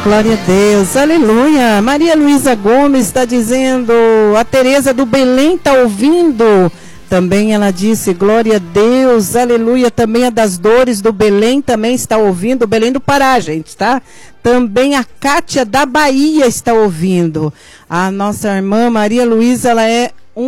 Glória a Deus, aleluia. Maria Luísa Gomes está dizendo, a Tereza do Belém está ouvindo. Também ela disse, glória a Deus, aleluia. Também a das Dores do Belém também está ouvindo, Belém do Pará, gente, tá? Também a Cátia da Bahia está ouvindo. A nossa irmã Maria Luísa, ela é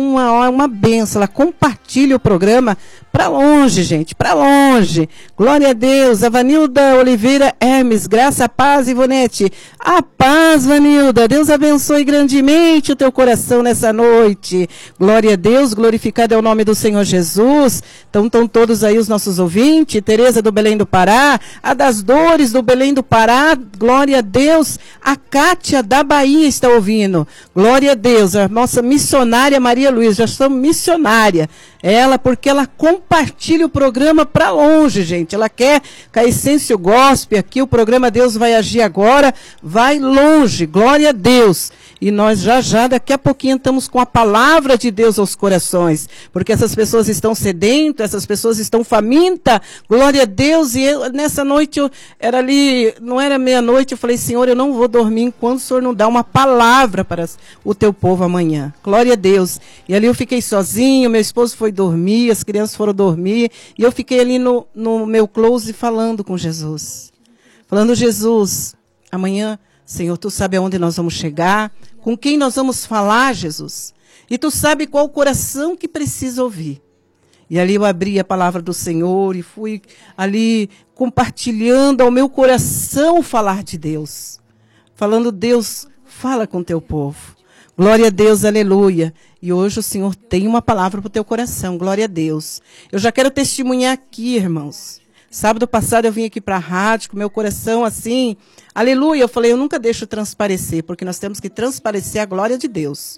uma benção, ela compartilha o programa para longe, gente, para longe. Glória a Deus. A Vanilda Oliveira Hermes, graça, paz, Ivonete. A paz, Vanilda. Deus abençoe grandemente o teu coração nessa noite. Glória a Deus, glorificado é o nome do Senhor Jesus. Então estão todos aí os nossos ouvintes. Tereza do Belém do Pará, a das Dores do Belém do Pará, glória a Deus. A Cátia da Bahia está ouvindo. Glória a Deus. A nossa missionária Maria Luísa, já somos missionária. Ela, porque ela compartilha o programa para longe, gente. Ela quer que a Essência Gospel aqui, o programa Deus vai agir agora, vai longe. Glória a Deus. E nós já, daqui a pouquinho, estamos com a palavra de Deus aos corações. Porque essas pessoas estão sedentas, essas pessoas estão famintas. Glória a Deus. E nessa noite, era ali, não era meia-noite, eu falei, Senhor, eu não vou dormir enquanto o Senhor não dá uma palavra para o teu povo amanhã. Glória a Deus. E ali eu fiquei sozinho, meu esposo foi dormir, as crianças foram dormir. E eu fiquei ali no meu close falando com Jesus. Falando, Jesus, amanhã, Senhor, tu sabe aonde nós vamos chegar, com quem nós vamos falar, Jesus. E tu sabe qual o coração que precisa ouvir. E ali eu abri a palavra do Senhor e fui ali compartilhando ao meu coração falar de Deus. Falando, Deus, fala com teu povo. Glória a Deus, aleluia. E hoje o Senhor tem uma palavra para o teu coração, glória a Deus. Eu já quero testemunhar aqui, irmãos. Sábado passado eu vim aqui para a rádio com meu coração assim, aleluia. Eu falei, eu nunca deixo transparecer, porque nós temos que transparecer a glória de Deus.